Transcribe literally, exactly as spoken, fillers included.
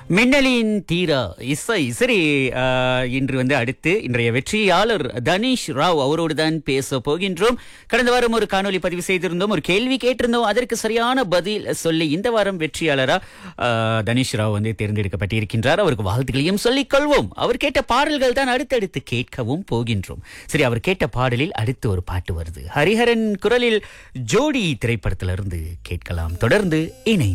மின்னலின் தீரா இசை சரி. ஆஹ், இன்று வந்து அடுத்து இன்றைய வெற்றியாளர் தனீஷ் ராவ் அவரோடு தான் பேச போகின்றோம். கடந்த வாரம் ஒரு காணொலி பதிவு செய்திருந்தோம், ஒரு கேள்வி கேட்டிருந்தோம், அதற்கு சரியான பதில் சொல்லி இந்த வாரம் வெற்றியாளரா ஆஹ், தனீஷ் ராவ் வந்து தேர்ந்தெடுக்கப்பட்டிருக்கின்றார். அவருக்கு வாழ்த்துக்களையும் சொல்லிக் கொள்வோம். அவர் கேட்ட பாடல்கள் தான் அடுத்தடுத்து கேட்கவும் போகின்றோம். சரி, அவர் கேட்ட பாடலில் அடுத்து ஒரு பாட்டு வருது. ஹரிஹரன் குரலில் ஜோடி திரைப்படத்திலிருந்து கேட்கலாம். தொடர்ந்து இணை